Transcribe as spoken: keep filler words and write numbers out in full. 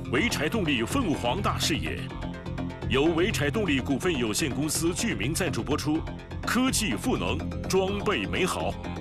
潍柴动力凤凰大视野，由潍柴动力股份有限公司剧名赞助播出，科技赋能，装备美好。